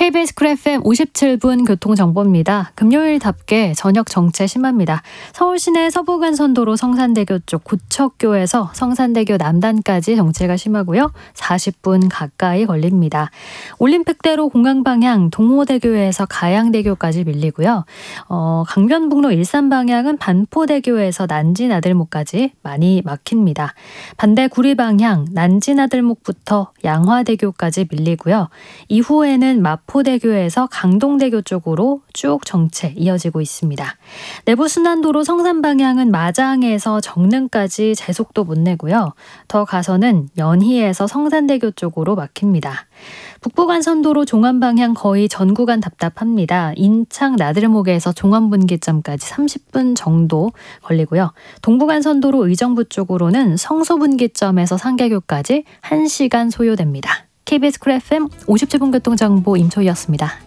KBS 쿨 FM 57분 교통정보입니다. 금요일답게 저녁 정체 심합니다. 서울 시내 서부간선도로 성산대교 쪽 고척교에서 성산대교 남단까지 정체가 심하고요. 40분 가까이 걸립니다. 올림픽대로 공항 방향 동호대교에서 가양대교까지 밀리고요. 강변북로 일산 방향은 반포대교에서 난지나들목까지 많이 막힙니다. 반대 구리 방향 난지나들목부터 양화대교까지 밀리고요. 이후에는 마포대교에서 강동대교 쪽으로 쭉 정체 이어지고 있습니다. 내부순환도로 성산 방향은 마장에서 정릉까지 제속도 못 내고요. 더 가서는 연희에서 성산대교 쪽으로 막힙니다. 북부간선도로 종암 방향 거의 전 구간 답답합니다. 인창 나들목에서 종암분기점까지 30분 정도 걸리고요. 동부간선도로 의정부 쪽으로는 성소분기점에서 상계교까지 1시간 소요됩니다. KBS 쿨 FM 57분 교통정보 임초희였습니다.